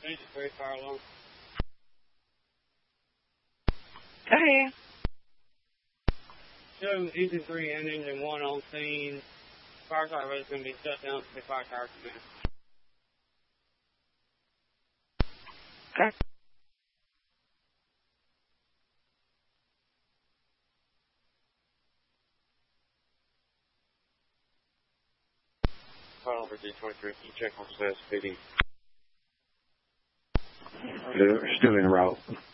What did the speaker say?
3 fire alarm. Hey. So, Engine 3 and Engine 1 on scene. Fire service is going to be shut down to the fire tower command. Okay. Fire number D23, can you check on status PD? Still en route.